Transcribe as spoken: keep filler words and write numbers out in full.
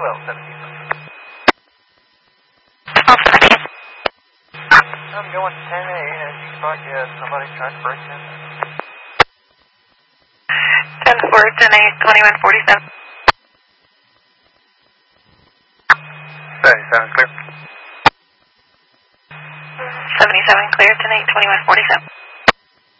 twelve seventeen. I'm going ten A, as you thought you had somebody trying to break in. ten four, ten eight, twenty-one forty-seven. seventy-seven clear. seventy-seven clear, ten eight, twenty-one forty-seven.